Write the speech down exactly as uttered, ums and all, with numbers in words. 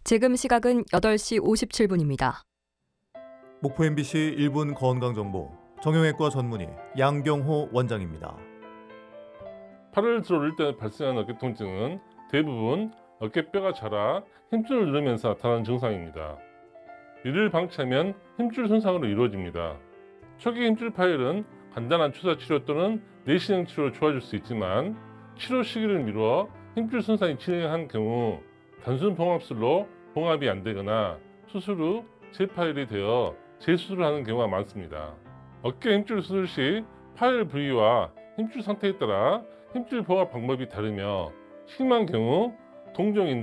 지금 시각은 여덟 시 오십칠 분입니다. 목포 엠비씨 일 분 건강정보 정형외과 전문의 양경호 원장입니다. 팔을 들어 올릴 때 발생하는 어깨 통증은 대부분 어깨뼈가 자라 힘줄을 누르면서 나타나는 증상입니다. 이를 방치하면 힘줄 손상으로 이루어집니다. 초기 힘줄 파열은 간단한 주사 치료 또는 내시경 치료로 좋아질 수 있지만 치료 시기를 미루어 힘줄 손상이 진행한 경우 단순 봉합술로 봉합이 안 되거나 수술 후 재파열이 되어 재수술을 하는 경우가 많습니다. 어깨 힘줄 수술 시 파열 부위와 힘줄 상태에 따라 힘줄 봉합 방법이 다르며 심한 경우 동종인